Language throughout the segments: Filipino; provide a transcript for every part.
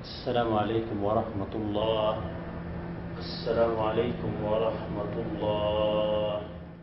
السلام عليكم ورحمة الله. السلام عليكم ورحمة الله.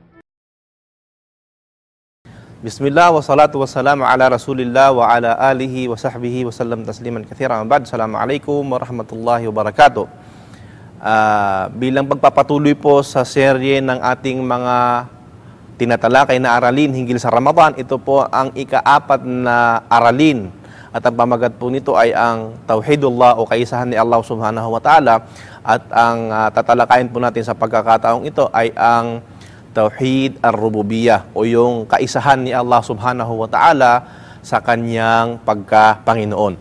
Bismillah wa salatu wassalamu ala rasulillah wa ala alihi wa sahbihi wa sallam tasliman kathira. Assalamualaikum warahmatullahi wabarakatuh. Bilang pagpapatuloy po sa serye ng ating mga tinatalakay na aralin hinggil sa Ramadan, ito po ang ika-4 na aralin. At ang pamagat po nito ay ang Tauhidullah o kaisahan ni Allah subhanahu wa ta'ala. At ang tatalakayin po natin sa pagkakataong ito ay ang Tauhid ar-Rububiyyah o yung kaisahan ni Allah subhanahu wa ta'ala sa kanyang pagka-Panginoon.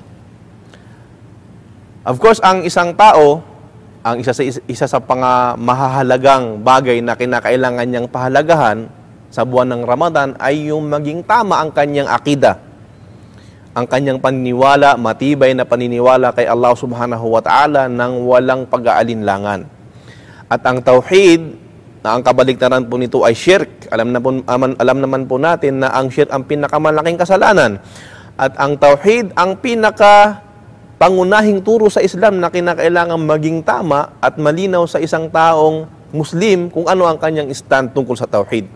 Of course, ang isang tao, ang isa sa mahahalagang bagay na kinakailangan niyang pahalagahan sa buwan ng Ramadan ay yung maging tama ang kanyang akida, ang kanyang paniniwala, matibay na paniniwala kay Allah subhanahu wa ta'ala nang walang pag-aalinlangan. At ang tauhid, na ang kabaligtaran po nito ay shirk. Alam naman po natin na ang shirk ang pinakamalaking kasalanan. At ang tauhid ang pangunahing turo sa Islam na kinakailangan maging tama at malinaw sa isang taong Muslim kung ano ang kanyang stand tungkol sa tauhid.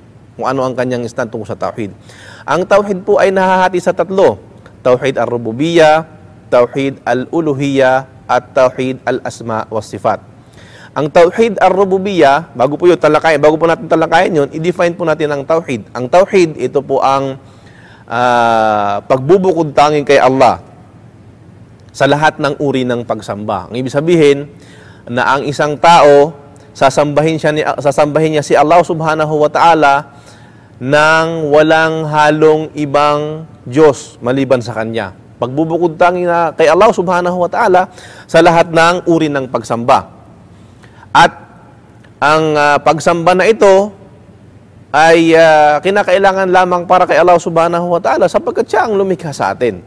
Ang tauhid po ay nahahati sa 3. Tauhid ar-Rububiyyah, Tauhid al-Uluhiyyah, at Tauhid al-Asma was Sifat. Ang Tauhid ar-Rububiyyah, bago po natin talakayin yun, i-define po natin ang Tauhid. Ang Tauhid, ito po ang pagbubukod tanging kay Allah sa lahat ng uri ng pagsamba. Ang ibig sabihin na ang isang tao, sasambahin niya si Allah subhanahu wa ta'ala nang walang halong ibang Diyos maliban sa Kanya. Pagbubukod tanging kay Allah subhanahu wa ta'ala sa lahat ng uri ng pagsamba. At ang pagsamba na ito ay kinakailangan lamang para kay Allah subhanahu wa ta'ala sapagkat siya ang lumikha sa atin.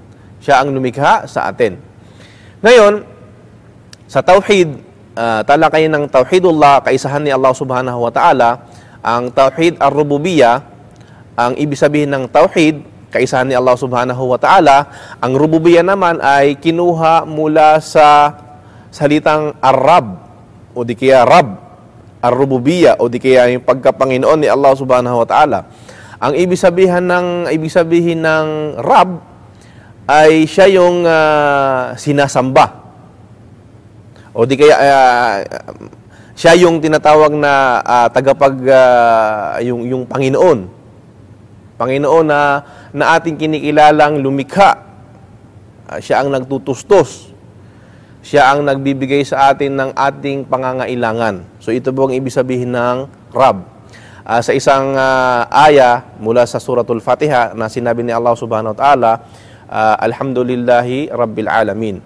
Ngayon, sa tauhid, talakayin ng tauhidullah, kaisahan ni Allah subhanahu wa ta'ala, ang tauhid ar-rububiyyah, ang ibig sabihin ng tauhid, kaisahan ni Allah subhanahu wa ta'ala, ang rububiyyah naman ay kinuha mula sa salitang ar-rab, o di kaya Rab, ar-Rububiyyah, o di kaya yung pagkapanginoon ni Allah subhanahu wa ta'ala. Ang ibig sabihin ng Rab ay siya yung sinasamba. O di kaya siya yung tinatawag na yung Panginoon. Panginoon na ating kinikilalang lumikha. Siya ang nagtutustos. Siya ang nagbibigay sa atin ng ating pangangailangan. So ito po ang ibig sabihin ng Rab. Sa isang aya mula sa Suratul Fatiha na sinabi ni Allah subhanahu wa ta'ala, Alhamdulillahi Rabbil Alamin.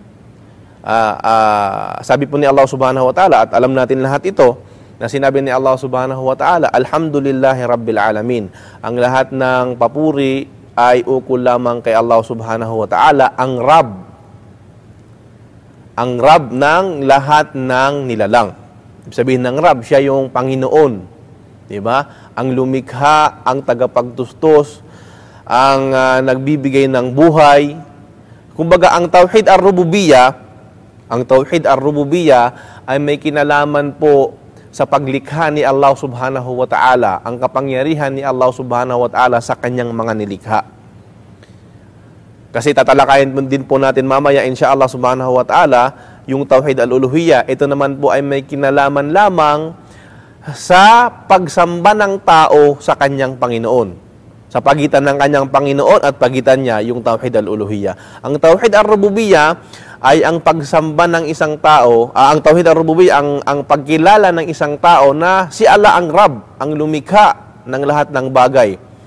Sabi po ni Allah subhanahu wa ta'ala, at alam natin lahat ito, na sinabi ni Allah subhanahu wa ta'ala, Alhamdulillahi Rabbil Alamin. Ang lahat ng papuri ay ukol lamang kay Allah subhanahu wa ta'ala, ang Rab. Ang Rab ng lahat ng nilalang. Ibig sabihin ng Rab, siya yung Panginoon. Diba? Ang lumikha, ang tagapagtustos, ang nagbibigay ng buhay. Kumbaga, ang Tauhid ar-Rububiyyah ay may kinalaman po sa paglikha ni Allah subhanahu wa ta'ala, ang kapangyarihan ni Allah subhanahu wa ta'ala sa kanyang mga nilikha. Kasi tatalakayin din po natin mamaya insyaallah subhanahu wa ta'ala yung Tauhid al-Uluhiyyah. Ito naman po ay may kinalaman lamang sa pagsamba ng tao sa kanyang Panginoon. Sa pagitan ng kanyang Panginoon at pagitan niya yung Tauhid al-Uluhiyyah. Ang Tauhid ar-Rububiyyah ay ang pagsamba ng isang tao, ang Tauhid ar-Rububiyyah ang pagkilala ng isang tao na si Allah ang Rab, ang lumikha ng lahat ng bagay.